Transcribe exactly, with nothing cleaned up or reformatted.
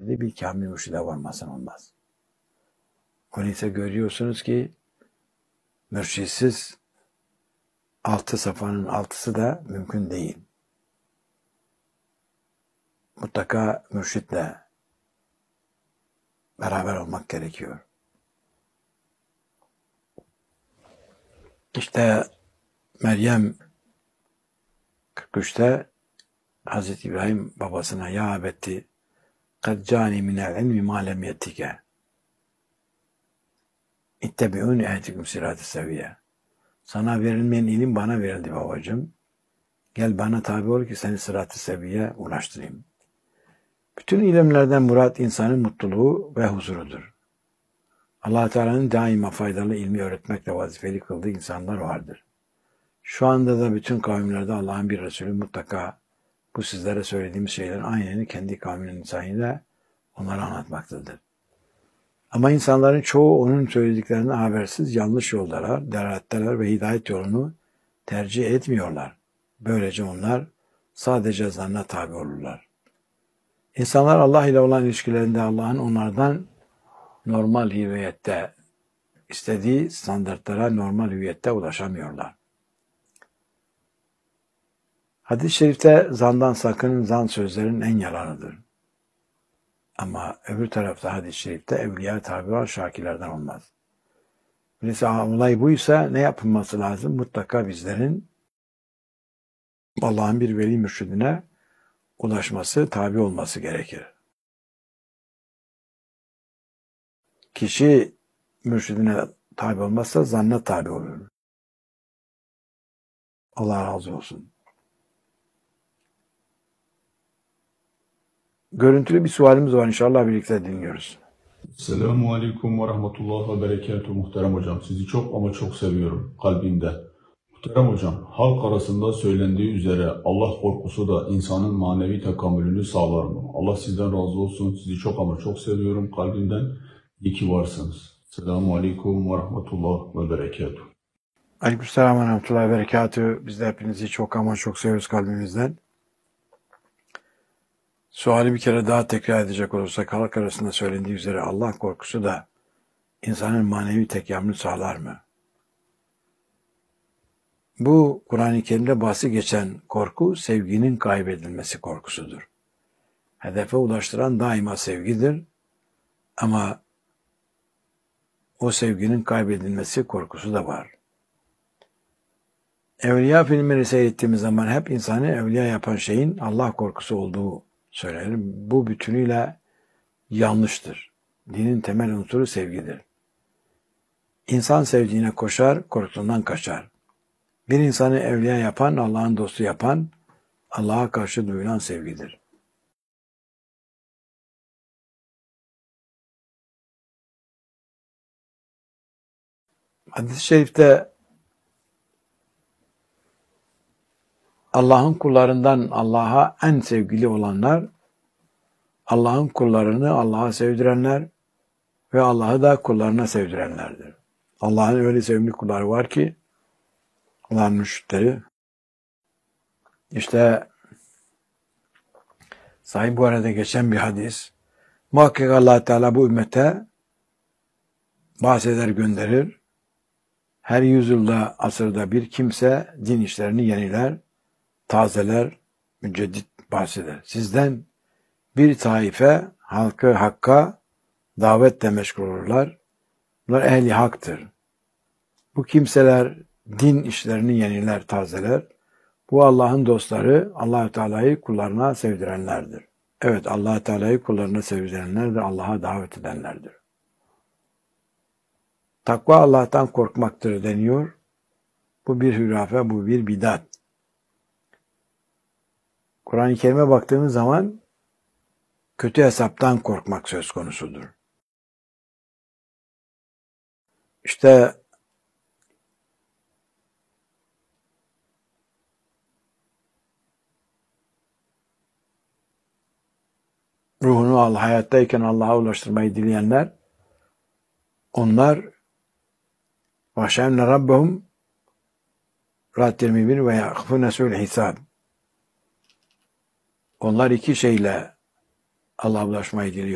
erdi, bir kamil mürşide varmasın olmaz. Öyleyse görüyorsunuz ki mürşitsiz altı safanın altısı da mümkün değil. Mutlaka mürşitle beraber olmak gerekiyor. İşte Meryem kırk üçte Hazreti İbrahim babasına ya abetti kad cani minel ilmi ma lem yettike ittebi'un ehdikum sirat-ı seviye. Sana verilmeyen ilim bana verildi babacığım. Gel bana tabi ol ki seni sırat-ı seviye ulaştırayım. Bütün ilimlerden murat insanın mutluluğu ve huzurudur. Allah Teala'nın daima faydalı ilmi öğretmekle vazifeli kıldığı insanlar vardır. Şu anda da bütün kavimlerde Allah'ın bir Resulü mutlaka bu sizlere söylediğimiz şeylerin aynını kendi kavminin insanıyla onlara anlatmaktadır. Ama insanların çoğu onun söylediklerinden habersiz yanlış yoldalar, delaletteler ve hidayet yolunu tercih etmiyorlar. Böylece onlar sadece zanna tabi olurlar. İnsanlar Allah ile olan ilişkilerinde Allah'ın onlardan normal hüviyette istediği standartlara normal hüviyette ulaşamıyorlar. Hadis-i şerifte zandan sakının, zan sözlerin en yalanıdır. Ama öbür tarafta hadis-i şerifte evliya tabi olan şakirlerden olmaz. Mesela olay buysa ne yapılması lazım? Mutlaka bizlerin Allah'ın bir veli mürşidine ulaşması, tabi olması gerekir. Kişi mürşidine tabi olmazsa zanna tabi olur. Allah razı olsun. Görüntülü bir sualimiz var. İnşallah birlikte dinliyoruz. Selamun Aleyküm ve Rahmetullah ve Berekatuhu muhterem hocam. Sizi çok ama çok seviyorum kalbimde. Muhterem hocam, halk arasında söylendiği üzere Allah korkusu da insanın manevi tekamülünü sağlar mı? Allah sizden razı olsun. Sizi çok ama çok seviyorum kalbimden. İyi ki varsınız. Selamun Aleyküm ve Rahmetullah ve Berekatuhu. Aleykümselam ve Rahmetullah ve Berekatuhu. Biz de hepinizi çok ama çok seviyoruz kalbimizden. Suali bir kere daha tekrar edecek olursak halk arasında söylendiği üzere Allah korkusu da insanın manevi tekamülünü sağlar mı? Bu Kur'an-ı Kerim'de bahsi geçen korku sevginin kaybedilmesi korkusudur. Hedefe ulaştıran daima sevgidir ama o sevginin kaybedilmesi korkusu da var. Evliya filmleri seyrettiğimiz zaman hep insanı evliya yapan şeyin Allah korkusu olduğu söylenir. Bu bütünüyle yanlıştır. Dinin temel unsuru sevgidir. İnsan sevdiğine koşar, korkusundan kaçar. Bir insanı evliya yapan, Allah'ın dostu yapan, Allah'a karşı duyulan sevgidir. Hadis-i şerifte Allah'ın kullarından Allah'a en sevgili olanlar, Allah'ın kullarını Allah'a sevdirenler ve Allah'ı da kullarına sevdirenlerdir. Allah'ın öyle sevimli kulları var ki, Allah'ın mürşitleri. İşte sahih bu arada geçen bir hadis. Muhakkak Allah Teala bu ümmete bahseder gönderir. Her yüzyılda, asırda bir kimse din işlerini yeniler, tazeler, müceddit bahseder. Sizden bir taife halkı hakka davetle meşgul olurlar. Bunlar ehli haktır. Bu kimseler din işlerini yeniler, tazeler. Bu Allah'ın dostları, Allah-u Teala'yı kullarına sevdirenlerdir. Evet, Allah-u Teala'yı kullarına sevdirenlerdir, Allah'a davet edenlerdir. Takva Allah'tan korkmaktır deniyor. Bu bir hürafe, bu bir bidat. Kur'an-ı Kerim'e baktığımız zaman kötü hesaptan korkmak söz konusudur. İşte ruhunu Allah hayattayken Allah'a ulaştırmayı dileyenler, onlar وَشَاَنَّ رَبَّهُمْ Rahat yirmi bir ve يَخْفُونَ سُوءَ الْحِسَابِ Onlar iki şeyle Allah'a ulaşmayı diliyor.